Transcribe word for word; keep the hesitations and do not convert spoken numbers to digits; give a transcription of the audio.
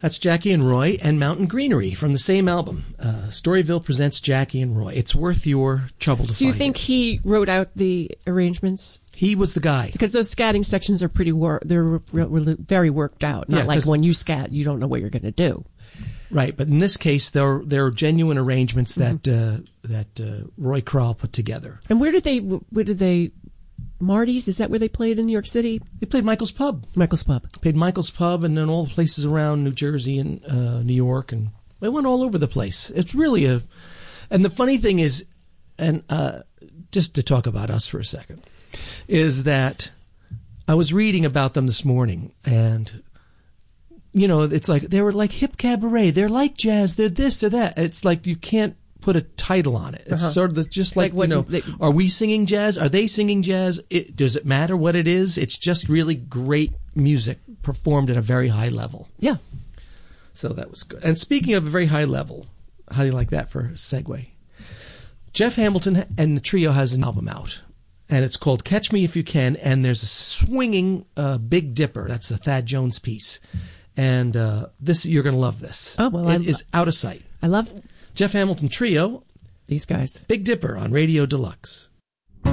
That's Jackie and Roy and Mountain Greenery from the same album. Uh, Storyville presents Jackie and Roy. It's worth your trouble to find. Do you think it. he wrote out the arrangements? He was the guy. Because those scatting sections are pretty wor- they're re- re- very worked out. Not Yeah, like when you scat, you don't know what you're going to do. Right, but in this case, they're they're genuine arrangements that mm-hmm. uh, that uh, Roy Kral put together. And where did they? Where did they? Marty's? Is that where they played in New York City? They played Michael's Pub. Michael's Pub. Played Michael's Pub, and then all the places around New Jersey and uh, New York, and they went all over the place. It's really a, and the funny thing is, and uh, just to talk about us for a second, is that I was reading about them this morning, and you know, it's like they were like hip cabaret. They're like jazz. They're this. They're that. It's like you can't put a title on it. It's uh-huh. sort of the, just like, like what, you know, they, are we singing jazz? Are they singing jazz? It, does it matter what it is? It's just really great music performed at a very high level. Yeah. So that was good. And speaking of a very high level, how do you like that for a segue? Jeff Hamilton and the trio has an album out, and it's called Catch Me If You Can, and there's a swinging uh, Big Dipper. That's a Thad Jones piece. And uh, this, you're going to love this. Oh, well, it I, is Out of Sight. I love Jeff Hamilton Trio, these guys. Big Dipper on Radio Deluxe.